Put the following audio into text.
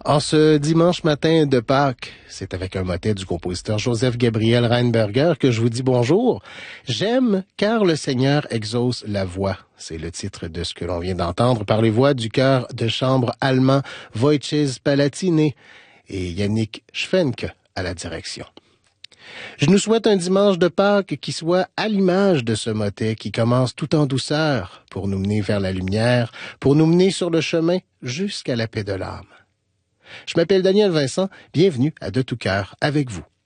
En ce dimanche matin de Pâques, c'est avec un motet du compositeur Joseph Gabriel Reinberger que je vous dis bonjour. J'aime car le Seigneur exauce la voix. C'est le titre de ce que l'on vient d'entendre par les voix du chœur de chambre allemand Wojciech Palatine et Yannick Schwenke à la direction. Je nous souhaite un dimanche de Pâques qui soit à l'image de ce motet qui commence tout en douceur pour nous mener vers la lumière, pour nous mener sur le chemin jusqu'à la paix de l'âme. Je m'appelle Daniel Vincent, bienvenue à De tout cœur avec vous.